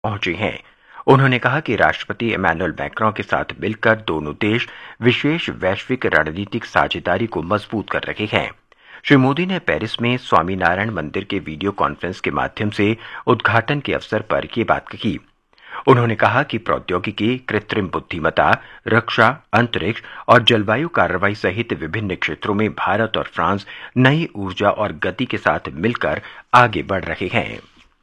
पहुंचे हैं। उन्होंने कहा कि राष्ट्रपति इमैनुअल मैक्रों के साथ मिलकर दोनों देश विशेष वैश्विक रणनीतिक साझेदारी को मजबूत कर रहे हैं। श्री मोदी ने पेरिस में स्वामीनारायण मंदिर के वीडियो कॉन्फ्रेंस के माध्यम से उद्घाटन के अवसर पर यह बात कही। उन्होंने कहा कि प्रौद्योगिकी, कृत्रिम बुद्धिमत्ता, रक्षा, अंतरिक्ष और जलवायु कार्रवाई सहित विभिन्न क्षेत्रों में भारत और फ्रांस नई ऊर्जा और गति के साथ मिलकर आगे बढ़ रहे हैं।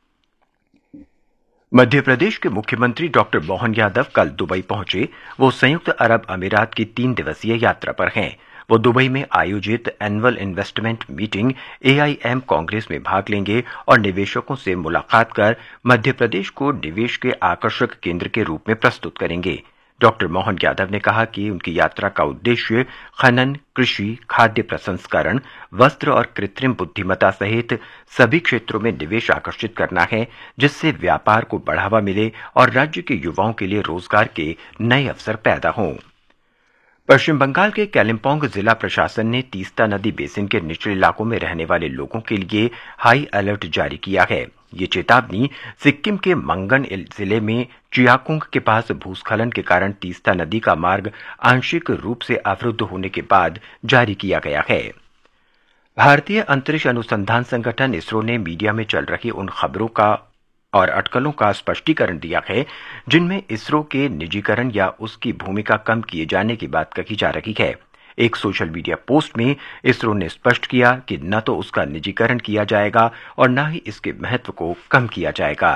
मध्य प्रदेश के मुख्यमंत्री डॉक्टर मोहन यादव कल दुबई पहुंचे। वो संयुक्त अरब अमीरात की 3 दिवसीय यात्रा पर हैं। वो दुबई में आयोजित annual investment meeting AIM Congress में भाग लेंगे और निवेशकों से मुलाकात कर मध्य प्रदेश को निवेश के आकर्षक केंद्र के रूप में प्रस्तुत करेंगे। डॉक्टर मोहन यादव ने कहा कि उनकी यात्रा का उद्देश्य खनन, कृषि, खाद्य प्रसंस्करण, वस्त्र और कृत्रिम बुद्धिमत्ता सहित सभी क्षेत्रों में निवेश आकर्षित करना है, जिससे व्यापार को बढ़ावा मिले और राज्य के युवाओं के लिए रोजगार के नए अवसर पैदा हों। पश्चिम बंगाल के कालिम्पोंग जिला प्रशासन ने तीस्ता नदी बेसिन के निचले इलाकों में रहने वाले लोगों के लिए हाई अलर्ट जारी किया है। ये चेतावनी सिक्किम के मंगन जिले में चियाकुंग के पास भूस्खलन के कारण तीस्ता नदी का मार्ग आंशिक रूप से अवरुद्ध होने के बाद जारी किया गया है। भारतीय अंतरिक्ष अनुसंधान संगठन इसरो ने मीडिया में चल रही उन खबरों का और अटकलों का स्पष्टीकरण दिया है जिनमें इसरो के निजीकरण या उसकी भूमिका कम किए जाने की बात कही जा रही है। एक सोशल मीडिया पोस्ट में इसरो ने स्पष्ट किया कि न तो उसका निजीकरण किया जाएगा और न ही इसके महत्व को कम किया जाएगा।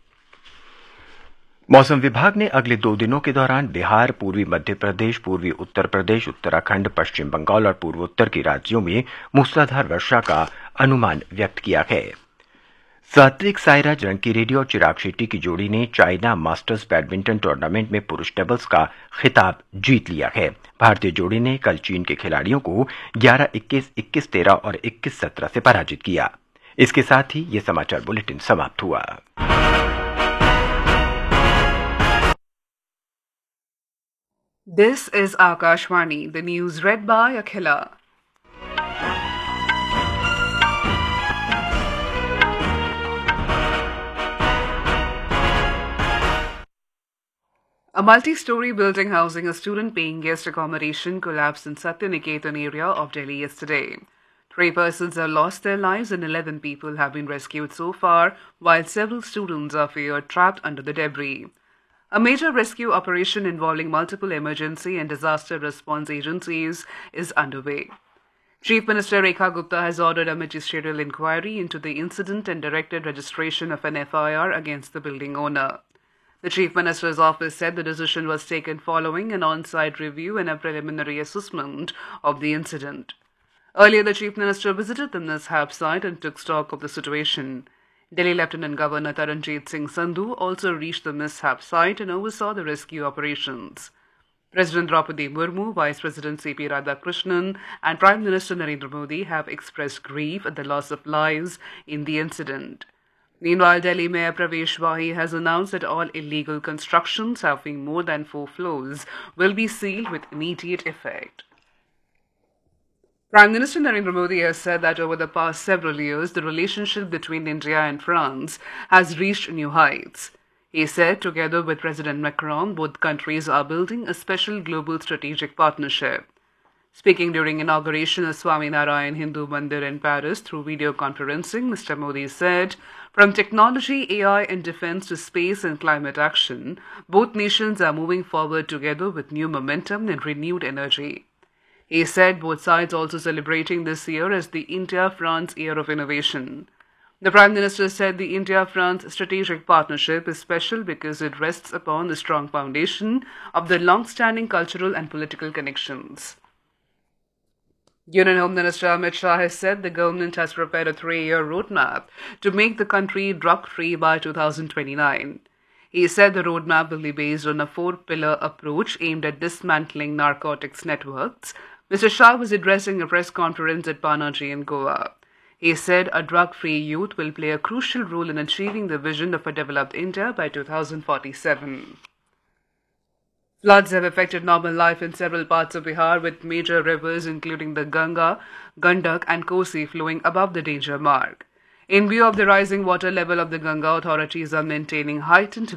मौसम विभाग ने अगले 2 दिनों के दौरान बिहार, पूर्वी मध्य प्रदेश, पूर्वी उत्तर प्रदेश, उत्तराखंड, पश्चिम बंगाल और पूर्वोत्तर के राज्यों में मूसलाधार वर्षा का अनुमान व्यक्त किया है। सात्विक साईराज रंकीरेड्डी और चिराग शेट्टी की जोड़ी ने चाइना मास्टर्स बैडमिंटन टूर्नामेंट में पुरुष डबल्स का खिताब जीत लिया है। भारतीय जोड़ी ने कल चीन के खिलाड़ियों को 11-21, 21-13 और 21-17 से पराजित किया। इसके साथ ही यह समाचार बुलेटिन समाप्त हुआ। This is Akashvani, the news read by Akhila. A multi-story building housing a student paying guest accommodation collapsed in Satyaniketan area of Delhi yesterday. 3 persons have lost their lives and 11 people have been rescued so far, while several students are feared trapped under the debris. A major rescue operation involving multiple emergency and disaster response agencies is underway. Chief Minister Rekha Gupta has ordered a magisterial inquiry into the incident and directed registration of an FIR against the building owner. The Chief Minister's office said the decision was taken following an on-site review and a preliminary assessment of the incident. Earlier, the Chief Minister visited the mishap site and took stock of the situation. Delhi Lieutenant Governor Taranjit Singh Sandhu also reached the mishap site and oversaw the rescue operations. President Draupadi Murmu, Vice President C.P. Radhakrishnan and Prime Minister Narendra Modi have expressed grief at the loss of lives in the incident. Meanwhile, Delhi Mayor Pravesh Wahi has announced that all illegal constructions having more than 4 floors will be sealed with immediate effect. Prime Minister Narendra Modi has said that over the past several years, the relationship between India and France has reached new heights. He said, together with President Macron, both countries are building a special global strategic partnership. Speaking during inauguration of Swaminarayan Hindu Mandir in Paris through video conferencing, Mr. Modi said, from technology, AI and defense to space and climate action, both nations are moving forward together with new momentum and renewed energy. He said both sides also celebrating this year as the India-France Year of Innovation. The Prime Minister said the India-France strategic partnership is special because it rests upon the strong foundation of the long-standing cultural and political connections. Union Home Minister Amit Shah has said the government has prepared a 3-year roadmap to make the country drug-free by 2029. He said the roadmap will be based on a 4-pillar approach aimed at dismantling narcotics networks. Mr. Shah was addressing a press conference at Panaji in Goa. He said a drug-free youth will play a crucial role in achieving the vision of a developed India by 2047. Floods have affected normal life in several parts of Bihar, with major rivers including the Ganga, Gandak and Kosi flowing above the danger mark. In view of the rising water level of the Ganga, authorities are maintaining heightened